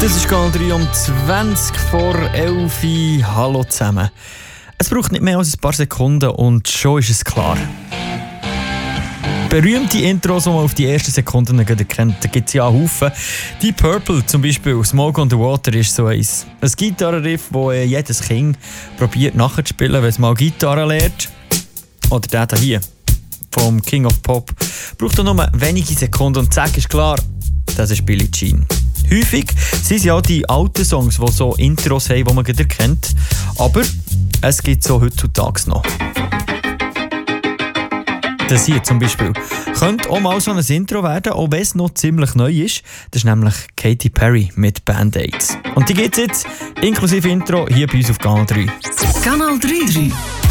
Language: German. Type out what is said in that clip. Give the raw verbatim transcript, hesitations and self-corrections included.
Das ist Kanal drei um zwanzig vor elf. Hallo zusammen. Es braucht nicht mehr als ein paar Sekunden und schon ist es klar. Berühmte Intros, die man auf die ersten Sekunden kennt, da gibt es ja einen Haufen. Deep Purple zum Beispiel, Smoke on the Water ist so eins. Ein Gitarrenriff, das jedes Kind probiert nachzuspielen, wenn es mal Gitarre lernt. Oder der da hier, vom King of Pop. Braucht er nur wenige Sekunden und zack ist klar, das ist Billie Jean. Häufig sind es ja die alten Songs, die so Intros haben, die man gerade erkennt. Aber es gibt so heutzutage noch. Das hier zum Beispiel könnte auch mal so ein Intro werden, auch wenn es noch ziemlich neu ist. Das ist nämlich Katy Perry mit Band-Aids. Und die gibt es jetzt, inklusive Intro, hier bei uns auf Kanal drei. Kanal drei.